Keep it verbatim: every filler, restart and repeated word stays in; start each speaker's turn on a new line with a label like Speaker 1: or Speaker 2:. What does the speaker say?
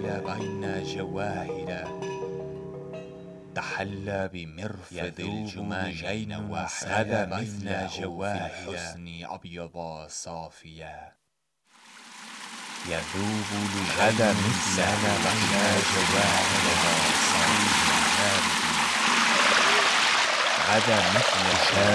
Speaker 1: بين جواهر تحلى بمرفد الجمانين وحلا مثل جواهر الحسن أبيض صافيا يذوب لغدا مثل بين جواهر صافيا غدا مثل